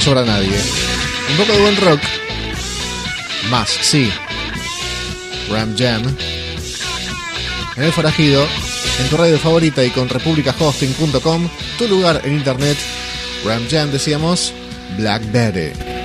sobra nadie. Un poco de buen rock. Más, sí. Ram Jam. En El Forajido, en tu radio favorita y con republicahosting.com, tu lugar en internet. Ram Jam, decíamos, Blackberry.